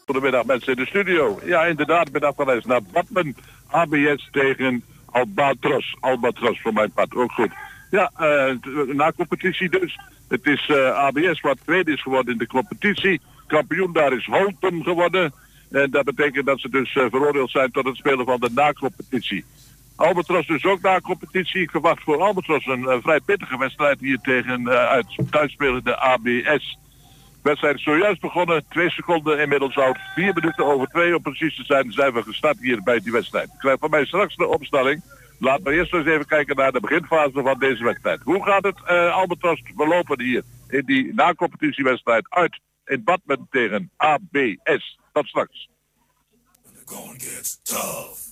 Goedemiddag mensen in de studio. Ja, inderdaad, ben afgereisd naar Badmen. ABS tegen Albatros. Albatros voor mijn part, ook goed. Ja, na competitie dus. Het is ABS wat tweede is geworden in de competitie. Kampioen daar is Holten geworden. En dat betekent dat ze dus veroordeeld zijn tot het spelen van de na-competitie. Albatros dus ook na-competitie. Ik verwacht voor Albatros een vrij pittige wedstrijd hier tegen thuisspelende ABS. De wedstrijd is zojuist begonnen, 2 seconden inmiddels oud, 4 minuten over 2 om precies te zijn we gestart hier bij die wedstrijd. Ik krijg van mij straks de opstelling. Laten we eerst eens even kijken naar de beginfase van deze wedstrijd. Hoe gaat het Albatros verlopen hier in die na-competitiewedstrijd uit in Badmen tegen ABS? Tot straks.